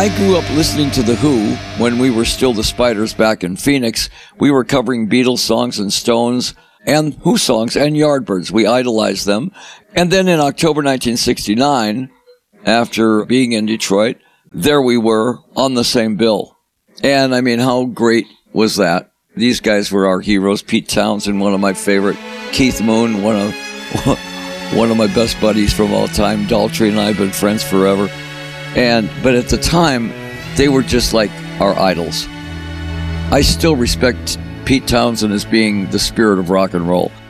I grew up listening to The Who when we were still the Spiders back in Phoenix. We were covering Beatles songs and Stones and Who songs and Yardbirds. We idolized them. And then in October 1969, after being in Detroit, there we were on the same bill. And I mean, how great was that? These guys were our heroes. Pete Townsend, one of my favorite. Keith Moon, one of my best buddies from all time. Daltrey and I have been friends forever. But at the time, they were just like our idols. I still respect Pete Townsend as being the spirit of rock and roll.